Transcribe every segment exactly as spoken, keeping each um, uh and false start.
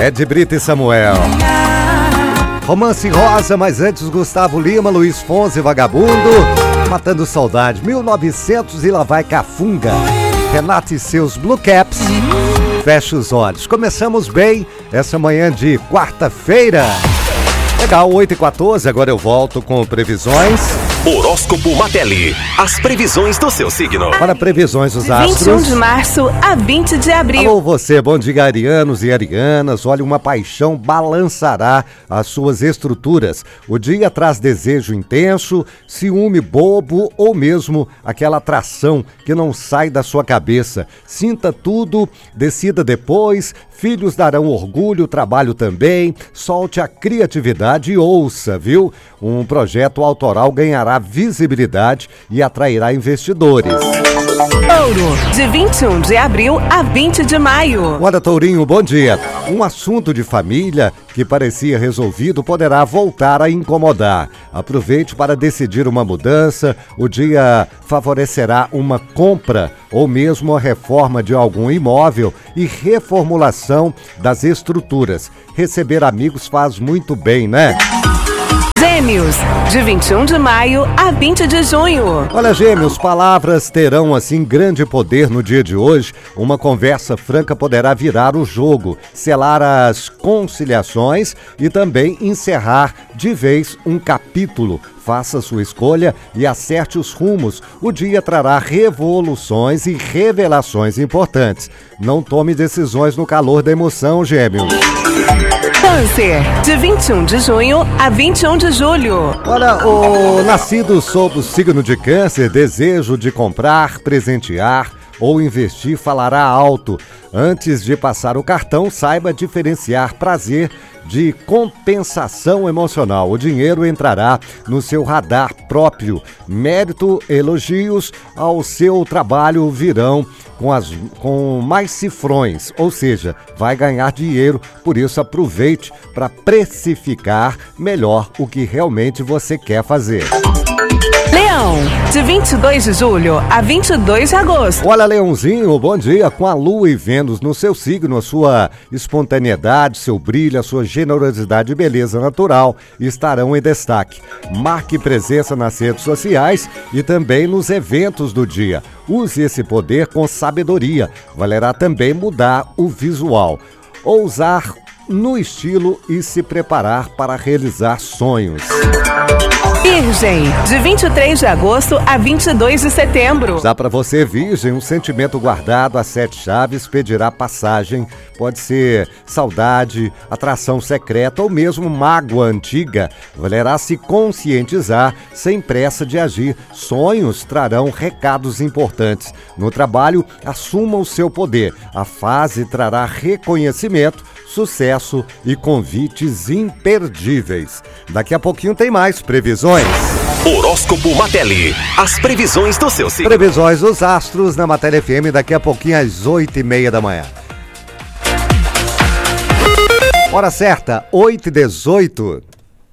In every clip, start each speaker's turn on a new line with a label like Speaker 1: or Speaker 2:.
Speaker 1: Ed Brito e Samuel. Romance Rosa, mas antes Gustavo Lima, Luiz Fonsi, Vagabundo, Matando Saudade, mil e novecentos e lá vai Cafunga, Renato e seus Blue Caps, Fecha os Olhos. Começamos bem essa manhã de quarta-feira. Legal, oito e quatorze, agora eu volto com previsões.
Speaker 2: Horóscopo Matelli, as previsões do seu signo.
Speaker 1: Para previsões dos astros.
Speaker 3: vinte e um de março a vinte de abril.
Speaker 1: Alô você, bom dia arianos e arianas. Olha, uma paixão balançará as suas estruturas. O dia traz desejo intenso, ciúme bobo ou mesmo aquela atração que não sai da sua cabeça. Sinta tudo, decida depois. Filhos darão orgulho, trabalho também. Solte a criatividade e ouça, viu? Um projeto autoral ganhará visibilidade e atrairá investidores.
Speaker 3: Touro, de vinte e um de abril a vinte de maio.
Speaker 1: Olha, Tourinho, bom dia. Um assunto de família que parecia resolvido poderá voltar a incomodar. Aproveite para decidir uma mudança. O dia favorecerá uma compra ou mesmo a reforma de algum imóvel e reformulação das estruturas. Receber amigos faz muito bem, né?
Speaker 3: Gêmeos, de vinte e um de maio a vinte de junho.
Speaker 1: Olha, Gêmeos, palavras terão assim grande poder no dia de hoje. Uma conversa franca poderá virar o jogo, selar as conciliações e também encerrar de vez um capítulo. Faça sua escolha e acerte os rumos. O dia trará revoluções e revelações importantes. Não tome decisões no calor da emoção, Gêmeos.
Speaker 3: Câncer, de vinte e um de junho a vinte e um de julho.
Speaker 1: Olha, o nascido sob o signo de Câncer, desejo de comprar, presentear ou investir falará alto. Antes de passar o cartão, saiba diferenciar prazer de compensação emocional. O dinheiro entrará no seu radar próprio. Mérito, elogios ao seu trabalho virão com, as, com mais cifrões, ou seja, vai ganhar dinheiro, por isso aproveite para precificar melhor o que realmente você quer fazer.
Speaker 3: Leão, de vinte e dois de julho a vinte e dois de agosto.
Speaker 1: Olha, Leãozinho, bom dia. Com a Lua e Vênus no seu signo, a sua espontaneidade, seu brilho, a sua generosidade e beleza natural estarão em destaque. Marque presença nas redes sociais e também nos eventos do dia. Use esse poder com sabedoria. Valerá também mudar o visual. Ousar no estilo e se preparar para realizar sonhos.
Speaker 3: Virgem, de vinte e três de agosto a vinte e dois de setembro.
Speaker 1: Já para você, Virgem, um sentimento guardado a sete chaves pedirá passagem. Pode ser saudade, atração secreta ou mesmo mágoa antiga. Valerá se conscientizar sem pressa de agir. Sonhos trarão recados importantes. No trabalho, assuma o seu poder. A fase trará reconhecimento, sucesso e convites imperdíveis. Daqui a pouquinho tem mais previsões.
Speaker 2: Horóscopo Matelli, as previsões do seu signo.
Speaker 1: Previsões dos astros na Matéria F M daqui a pouquinho às oito e meia da manhã. Hora certa, oito e dezoito.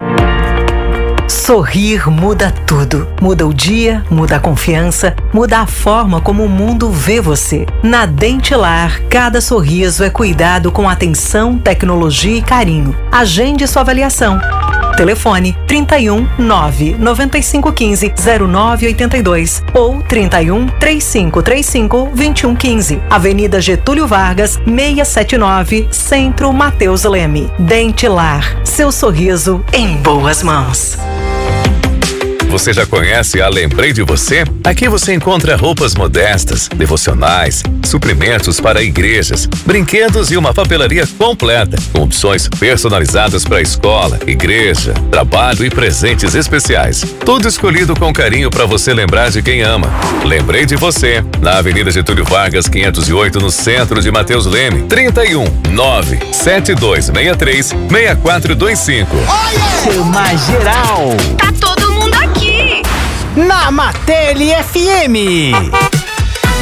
Speaker 4: Sorrir muda tudo. Muda o dia, muda a confiança, muda a forma como o mundo vê você. Na Dentilar, cada sorriso é cuidado com atenção, tecnologia e carinho. Agende sua avaliação. Telefone trinta e um, nove, noventa e cinco, quinze, zero nove oitenta e dois ou trinta e um, trinta e cinco, trinta e cinco, vinte e um quinze. Avenida Getúlio Vargas, seiscentos e setenta e nove, Centro Mateus Leme. Dentilar, seu sorriso em boas mãos.
Speaker 5: Você já conhece a Lembrei de Você? Aqui você encontra roupas modestas, devocionais, suprimentos para igrejas, brinquedos e uma papelaria completa, com opções personalizadas para escola, igreja, trabalho e presentes especiais. Tudo escolhido com carinho para você lembrar de quem ama. Lembrei de Você, na Avenida Getúlio Vargas, quinhentos e oito, no centro de Mateus Leme. trinta e um, nove, sete dois seis três, seis quatro dois cinco.
Speaker 6: Uma geral.
Speaker 7: Tá todo mundo aqui.
Speaker 6: Na Matelli F M.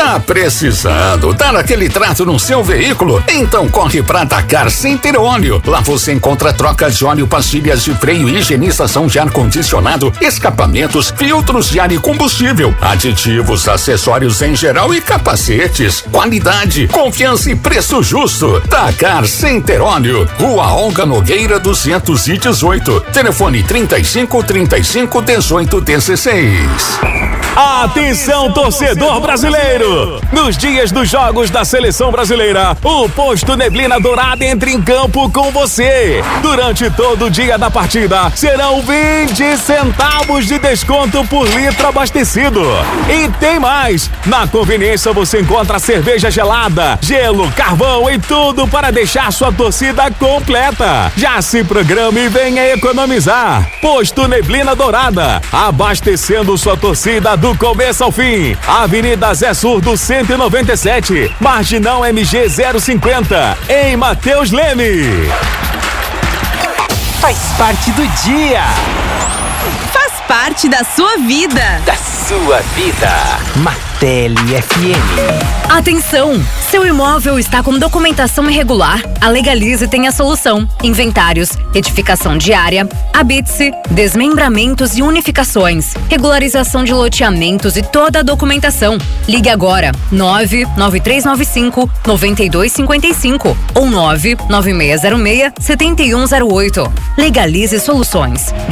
Speaker 7: Tá precisando dar aquele trato no seu veículo? Então corre pra Dakar Center Óleo. Lá você encontra trocas de óleo, pastilhas de freio, higienização de ar-condicionado, escapamentos, filtros de ar e combustível, aditivos, acessórios em geral e capacetes. Qualidade, confiança e preço justo. Dakar Center Óleo, Rua Olga Nogueira duzentos e dezoito. Telefone trinta e cinco, trinta e cinco, dezoito, dezesseis.
Speaker 8: Atenção, torcedor brasileiro! Nos dias dos jogos da Seleção Brasileira, o Posto Neblina Dourada entra em campo com você. Durante todo o dia da partida, serão vinte centavos de desconto por litro abastecido. E tem mais! Na conveniência você encontra cerveja gelada, gelo, carvão e tudo para deixar sua torcida completa. Já se programe e venha economizar. Posto Neblina Dourada, abastecendo sua torcida do começo ao fim. Avenida Zé Surdo cento e noventa e sete, Marginal M G zero cinquenta, em Mateus Leme.
Speaker 6: Faz parte do dia.
Speaker 9: Faz parte da sua vida.
Speaker 6: Da sua vida. Martelli F M.
Speaker 9: Atenção! Seu imóvel está com documentação irregular? A Legalize tem a solução. Inventários, retificação diária, habite-se, desmembramentos e unificações, regularização de loteamentos e toda a documentação. Ligue agora nove nove três nove cinco, nove dois cinco cinco ou nove nove seis zero seis, sete um zero oito. Legalize Soluções.